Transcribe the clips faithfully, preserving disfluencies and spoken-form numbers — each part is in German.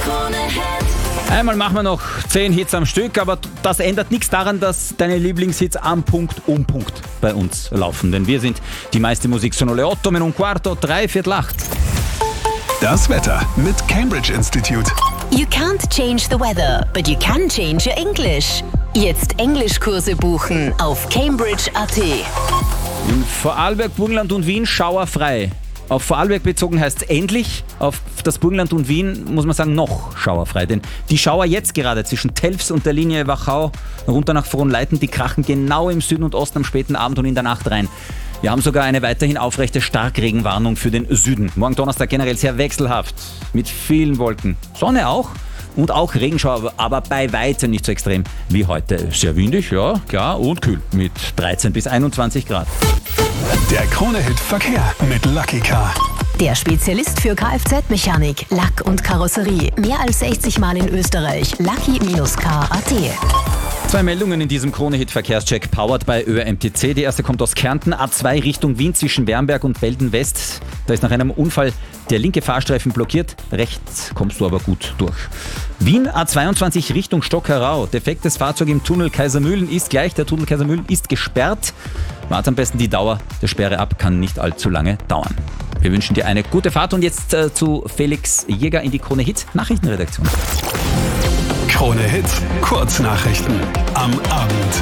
Einmal machen wir noch zehn Hits am Stück, aber das ändert nichts daran, dass deine Lieblingshits am Punkt um Punkt bei uns laufen. Denn wir sind die meiste Musik. Sono le otto meno un quarto, drei Viertel acht. Das Wetter mit Cambridge Institute. You can't change the weather, but you can change your English. Jetzt Englischkurse buchen auf Cambridge Punkt a t. In Vorarlberg, Burgenland und Wien schauerfrei. Auf Vorarlberg bezogen heißt es endlich, auf das Burgenland und Wien muss man sagen noch schauerfrei. Denn die Schauer jetzt gerade zwischen Telfs und der Linie Wachau runter nach Frohnleiten, die krachen genau im Süden und Osten am späten Abend und in der Nacht rein. Wir haben sogar eine weiterhin aufrechte Starkregenwarnung für den Süden. Morgen Donnerstag generell sehr wechselhaft, mit vielen Wolken. Sonne auch und auch Regenschauer, aber bei weitem nicht so extrem wie heute. Sehr windig, ja, klar, und kühl mit dreizehn bis einundzwanzig Grad. Der Krone-Hit Verkehr mit Lucky Car. Der Spezialist für Kfz-Mechanik, Lack und Karosserie. Mehr als sechzig Mal in Österreich. Lucky Car Punkt a t. Zwei Meldungen in diesem Krone-Hit-Verkehrscheck, powered by Ö M T C. Die erste kommt aus Kärnten, A zwei Richtung Wien zwischen Wernberg und Belden West. Da ist nach einem Unfall der linke Fahrstreifen blockiert, rechts kommst du aber gut durch. Wien A zweiundzwanzig Richtung Stockerau. Defektes Fahrzeug im Tunnel Kaisermühlen ist gleich, der Tunnel Kaisermühlen ist gesperrt. Wart am besten die Dauer der Sperre ab, kann nicht allzu lange dauern. Wir wünschen dir eine gute Fahrt und jetzt äh, zu Felix Jäger in die Krone-Hit Nachrichtenredaktion. Krone-Hit Kurznachrichten am Abend.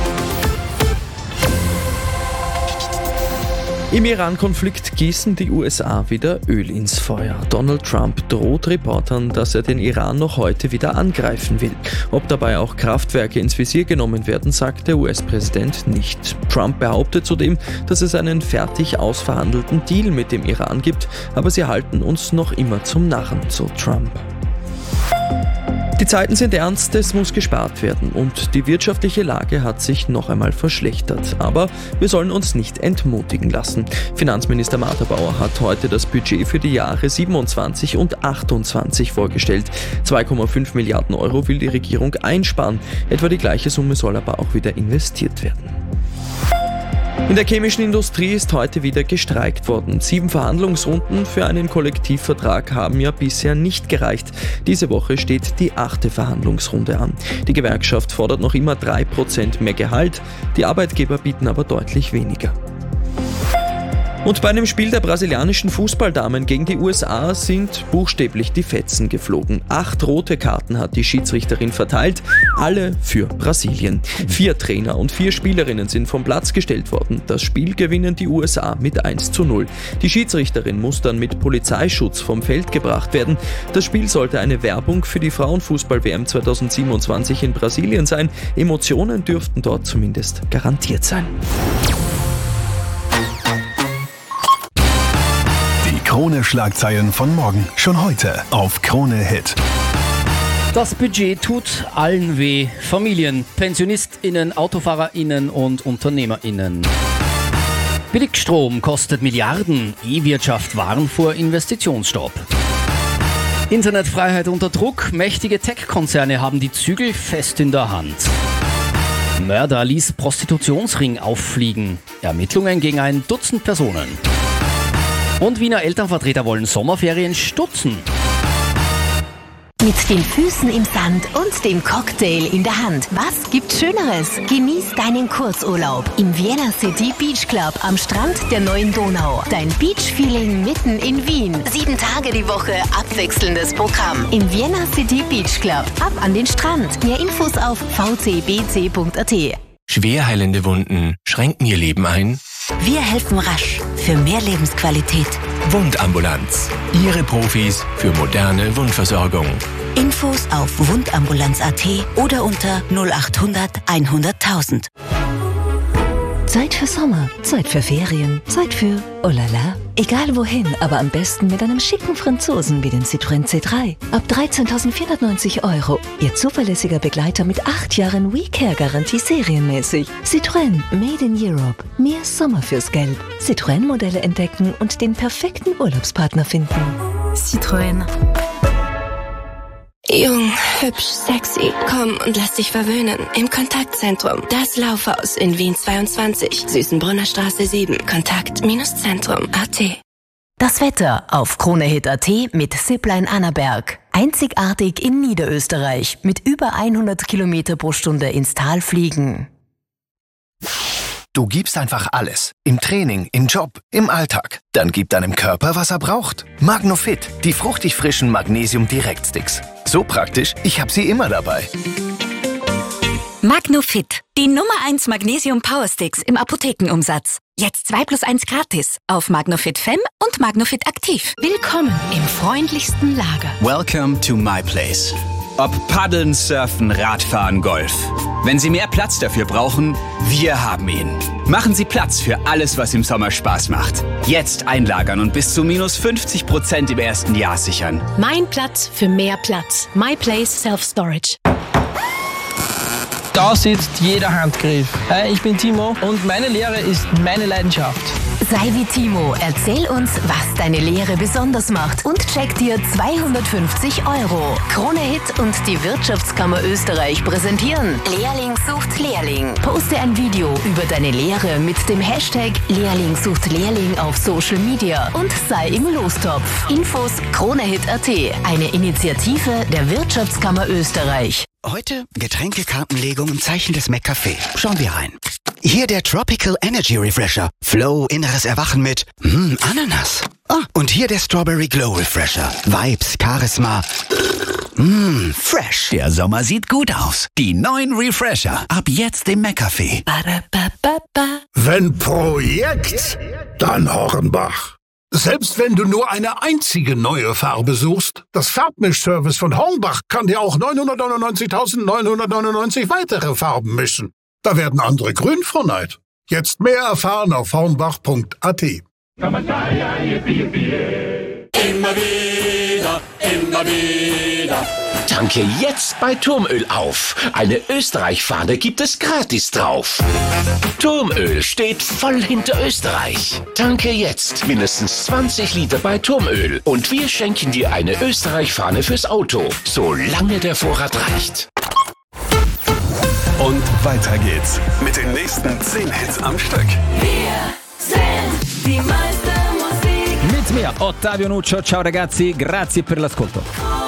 Im Iran-Konflikt gießen die U S A wieder Öl ins Feuer. Donald Trump droht Reportern, dass er den Iran noch heute wieder angreifen will. Ob dabei auch Kraftwerke ins Visier genommen werden, sagt der U S-Präsident nicht. Trump behauptet zudem, dass es einen fertig ausverhandelten Deal mit dem Iran gibt, aber sie halten uns noch immer zum Narren, so Trump. Die Zeiten sind ernst, es muss gespart werden und die wirtschaftliche Lage hat sich noch einmal verschlechtert. Aber wir sollen uns nicht entmutigen lassen. Finanzminister Martha Bauer hat heute das Budget für die Jahre siebenundzwanzig und achtundzwanzig vorgestellt. zwei Komma fünf Milliarden Euro will die Regierung einsparen. Etwa die gleiche Summe soll aber auch wieder investiert werden. In der chemischen Industrie ist heute wieder gestreikt worden. Sieben Verhandlungsrunden für einen Kollektivvertrag haben ja bisher nicht gereicht. Diese Woche steht die achte Verhandlungsrunde an. Die Gewerkschaft fordert noch immer drei Prozent mehr Gehalt. Die Arbeitgeber bieten aber deutlich weniger. Und bei einem Spiel der brasilianischen Fußballdamen gegen die U S A sind buchstäblich die Fetzen geflogen. Acht rote Karten hat die Schiedsrichterin verteilt, alle für Brasilien. Vier Trainer und vier Spielerinnen sind vom Platz gestellt worden. Das Spiel gewinnen die U S A mit eins zu null. Die Schiedsrichterin muss dann mit Polizeischutz vom Feld gebracht werden. Das Spiel sollte eine Werbung für die Frauenfußball-W M zweitausendsiebenundzwanzig in Brasilien sein. Emotionen dürften dort zumindest garantiert sein. Krone-Schlagzeilen von morgen. Schon heute auf Krone-Hit. Das Budget tut allen weh. Familien, PensionistInnen, AutofahrerInnen und UnternehmerInnen. Billigstrom kostet Milliarden. E-Wirtschaft warnt vor Investitionsstopp. Internetfreiheit unter Druck. Mächtige Tech-Konzerne haben die Zügel fest in der Hand. Mörder ließ Prostitutionsring auffliegen. Ermittlungen gegen ein Dutzend Personen. Und Wiener Elternvertreter wollen Sommerferien stutzen. Mit den Füßen im Sand und dem Cocktail in der Hand. Was gibt's Schöneres? Genieß deinen Kurzurlaub im Vienna City Beach Club am Strand der neuen Donau. Dein Beach-Feeling mitten in Wien. Sieben Tage die Woche abwechselndes Programm. Im Vienna City Beach Club. Ab an den Strand. Mehr Infos auf v c b c punkt a t. Schwerheilende Wunden schränken ihr Leben ein? Wir helfen rasch für mehr Lebensqualität. Wundambulanz. Ihre Profis für moderne Wundversorgung. Infos auf wundambulanz punkt a t oder unter null achthundert einhunderttausend. Zeit für Sommer, Zeit für Ferien, Zeit für oh la la. Egal wohin, aber am besten mit einem schicken Franzosen wie den Citroën C drei. Ab dreizehntausendvierhundertneunzig Euro. Ihr zuverlässiger Begleiter mit acht Jahren WeCare-Garantie serienmäßig. Citroën, made in Europe. Mehr Sommer fürs Geld. Citroën-Modelle entdecken und den perfekten Urlaubspartner finden. Citroën. Jung, hübsch, sexy. Komm und lass dich verwöhnen. Im Kontaktzentrum. Das Laufhaus in Wien zweiundzwanzig. Süßenbrunner Straße sieben. Kontakt-Zentrum punkt a t. Das Wetter auf Kronehit Punkt at mit Zipline Annaberg. Einzigartig in Niederösterreich mit über hundert Kilometer pro Stunde ins Tal fliegen. Du gibst einfach alles. Im Training, im Job, im Alltag. Dann gib deinem Körper, was er braucht. Magnofit, die fruchtig frischen Magnesium-Direktsticks. So praktisch, ich habe sie immer dabei. Magnofit, die Nummer eins Magnesium Powersticks im Apothekenumsatz. Jetzt zwei plus eins gratis auf Magnofit Fem und Magnofit Aktiv. Willkommen im freundlichsten Lager. Welcome to my place. Ob Paddeln, Surfen, Radfahren, Golf. Wenn Sie mehr Platz dafür brauchen, wir haben ihn. Machen Sie Platz für alles, was im Sommer Spaß macht. Jetzt einlagern und bis zu minus fünfzig Prozent im ersten Jahr sichern. Mein Platz für mehr Platz. My Place Self Storage. Da sitzt jeder Handgriff. Hi, ich bin Timo und meine Lehre ist meine Leidenschaft. Sei wie Timo, erzähl uns, was deine Lehre besonders macht und check dir zweihundertfünfzig Euro. Kronehit und die Wirtschaftskammer Österreich präsentieren Lehrling sucht Lehrling. Poste ein Video über deine Lehre mit dem Hashtag Lehrling sucht Lehrling auf Social Media und sei im Lostopf. Infos Kronehit Punkt at, eine Initiative der Wirtschaftskammer Österreich. Heute Getränkekartenlegung im Zeichen des McCafé. Schauen wir rein. Hier der Tropical Energy Refresher. Flow, inneres Erwachen mit mm, Ananas. Ah, und hier der Strawberry Glow Refresher. Vibes, Charisma. Mmm, fresh. Der Sommer sieht gut aus. Die neuen Refresher. Ab jetzt im McCafé. Wenn Projekt, dann Hornbach. Selbst wenn du nur eine einzige neue Farbe suchst, das Farbmischservice von Hornbach kann dir auch neunhundertneunundneunzigtausendneunhundertneunundneunzig weitere Farben mischen. Da werden andere grün vor Neid. Jetzt mehr erfahren auf hornbach punkt at. Immer wieder, immer wieder. Tanke jetzt bei Turmöl auf. Eine Österreich-Fahne gibt es gratis drauf. Turmöl steht voll hinter Österreich. Tanke jetzt mindestens zwanzig Liter bei Turmöl und wir schenken dir eine Österreich-Fahne fürs Auto, solange der Vorrat reicht. Und weiter geht's mit den nächsten zehn Hits am Stück. Wir sind die meiste Musik. Mit mir, Ottavio Nuccio. Ciao ragazzi, grazie per l'ascolto.